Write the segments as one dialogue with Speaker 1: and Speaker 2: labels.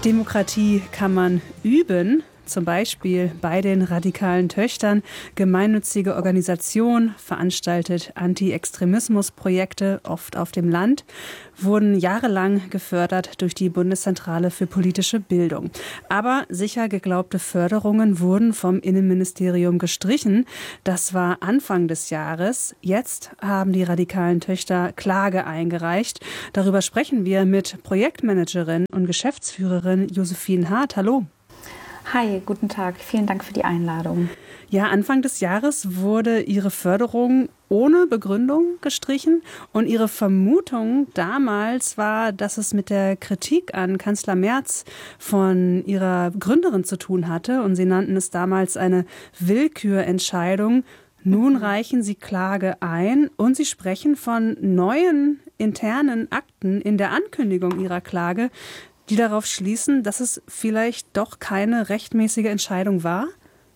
Speaker 1: Demokratie kann man üben, zum Beispiel bei den radikalen Töchtern. Gemeinnützige Organisation veranstaltet Anti-Extremismus-Projekte, oft auf dem Land, wurden jahrelang gefördert durch die Bundeszentrale für politische Bildung. Aber sicher geglaubte Förderungen wurden vom Innenministerium gestrichen. Das war Anfang des Jahres. Jetzt haben die radikalen Töchter Klage eingereicht. Darüber sprechen wir mit Projektmanagerin und Geschäftsführerin Josephine Hart. Hallo.
Speaker 2: Hi, guten Tag. Vielen Dank für die Einladung.
Speaker 1: Ja, Anfang des Jahres wurde Ihre Förderung ohne Begründung gestrichen. Und Ihre Vermutung damals war, dass es mit der Kritik an Kanzler Merz von Ihrer Gründerin zu tun hatte. Und Sie nannten es damals eine Willkürentscheidung. Nun reichen Sie Klage ein und Sie sprechen von neuen internen Akten in der Ankündigung Ihrer Klage, die darauf schließen, dass es vielleicht doch keine rechtmäßige Entscheidung war?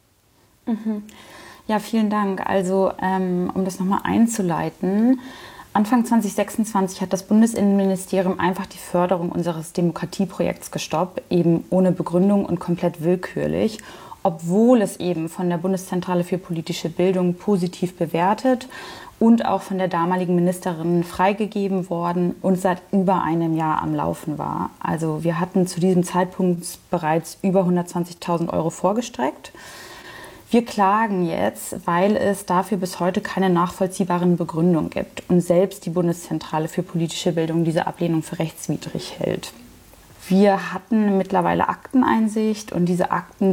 Speaker 2: Ja, vielen Dank. Also, um das nochmal einzuleiten, Anfang 2026 hat das Bundesinnenministerium einfach die Förderung unseres Demokratieprojekts gestoppt, eben ohne Begründung und komplett willkürlich, obwohl es eben von der Bundeszentrale für politische Bildung positiv bewertet und auch von der damaligen Ministerin freigegeben worden und seit über einem Jahr am Laufen war. Also wir hatten zu diesem Zeitpunkt bereits über 120.000 € vorgestreckt. Wir klagen jetzt, weil es dafür bis heute keine nachvollziehbaren Begründungen gibt und selbst die Bundeszentrale für politische Bildung diese Ablehnung für rechtswidrig hält. Wir hatten mittlerweile Akteneinsicht und diese Akten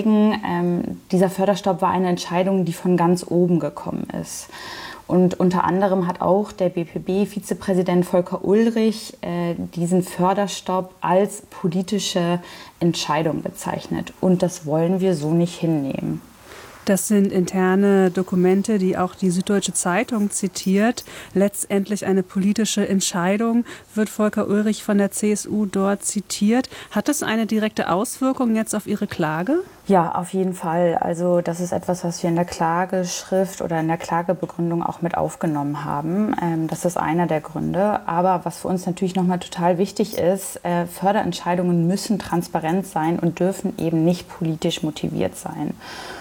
Speaker 2: zeigen, dieser Förderstopp war eine Entscheidung, die von ganz oben gekommen ist. Und unter anderem hat auch der BPB-Vizepräsident Volker Ullrich diesen Förderstopp als politische Entscheidung bezeichnet. Und das wollen wir so nicht hinnehmen.
Speaker 1: Das sind interne Dokumente, die auch die Süddeutsche Zeitung zitiert. Letztendlich eine politische Entscheidung, wird Volker Ullrich von der CSU dort zitiert. Hat das eine direkte Auswirkung jetzt auf Ihre Klage?
Speaker 2: Ja, auf jeden Fall. Also das ist etwas, was wir in der Klageschrift oder in der Klagebegründung auch mit aufgenommen haben. Das ist einer der Gründe. Aber was für uns natürlich nochmal total wichtig ist, Förderentscheidungen müssen transparent sein und dürfen eben nicht politisch motiviert sein.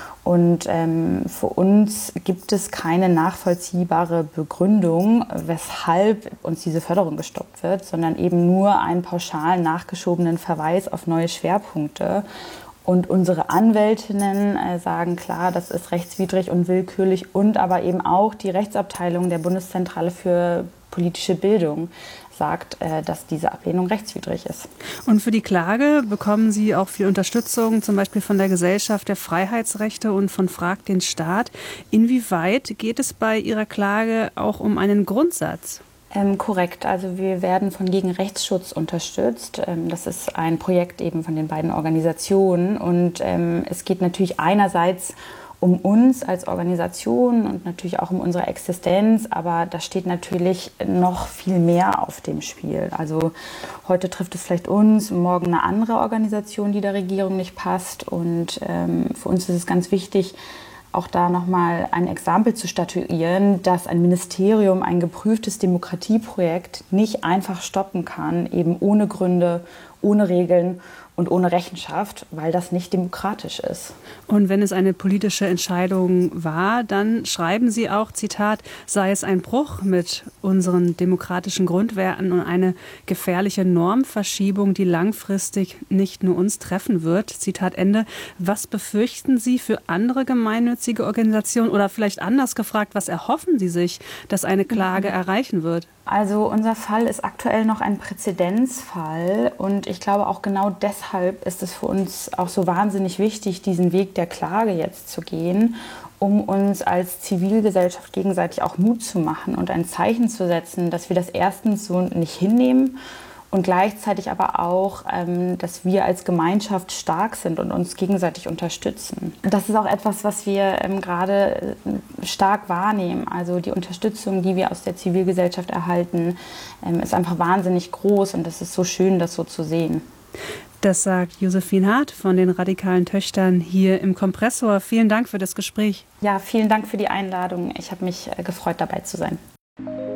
Speaker 2: Und für uns gibt es keine nachvollziehbare Begründung, weshalb uns diese Förderung gestoppt wird, sondern eben nur einen pauschal nachgeschobenen Verweis auf neue Schwerpunkte. Und unsere Anwältinnen sagen klar, das ist rechtswidrig und willkürlich und aber eben auch die Rechtsabteilung der Bundeszentrale für politische Bildung sagt, dass diese Ablehnung rechtswidrig ist.
Speaker 1: Und für die Klage bekommen Sie auch viel Unterstützung, zum Beispiel von der Gesellschaft der Freiheitsrechte und von Frag den Staat. Inwieweit geht es bei Ihrer Klage auch um einen Grundsatz?
Speaker 2: Korrekt, also wir werden von Gegenrechtsschutz unterstützt. Das ist ein Projekt eben von den beiden Organisationen und es geht natürlich einerseits um uns als Organisation und natürlich auch um unsere Existenz, aber da steht natürlich noch viel mehr auf dem Spiel. Also heute trifft es vielleicht uns, morgen eine andere Organisation, die der Regierung nicht passt und für uns ist es ganz wichtig, auch da nochmal ein Exempel zu statuieren, dass ein Ministerium ein geprüftes Demokratieprojekt nicht einfach stoppen kann, eben ohne Gründe, ohne Regeln und ohne Rechenschaft, weil das nicht demokratisch ist.
Speaker 1: Und wenn es eine politische Entscheidung war, dann schreiben Sie auch, Zitat, sei es ein Bruch mit unseren demokratischen Grundwerten und eine gefährliche Normverschiebung, die langfristig nicht nur uns treffen wird. Zitat Ende. Was befürchten Sie für andere gemeinnützige Organisationen oder vielleicht anders gefragt, was erhoffen Sie sich, dass eine Klage erreichen wird?
Speaker 2: Also unser Fall ist aktuell noch ein Präzedenzfall und ich glaube auch genau deshalb ist es für uns auch so wahnsinnig wichtig, diesen Weg der Klage jetzt zu gehen, um uns als Zivilgesellschaft gegenseitig auch Mut zu machen und ein Zeichen zu setzen, dass wir das erstens so nicht hinnehmen und gleichzeitig aber auch, dass wir als Gemeinschaft stark sind und uns gegenseitig unterstützen. Das ist auch etwas, was wir gerade stark wahrnehmen. Also die Unterstützung, die wir aus der Zivilgesellschaft erhalten, ist einfach wahnsinnig groß und es ist so schön, das so zu sehen.
Speaker 1: Das sagt Josephine Hart von den radikalen Töchtern hier im Kompressor. Vielen Dank für das Gespräch.
Speaker 2: Ja, vielen Dank für die Einladung. Ich habe mich gefreut, dabei zu sein.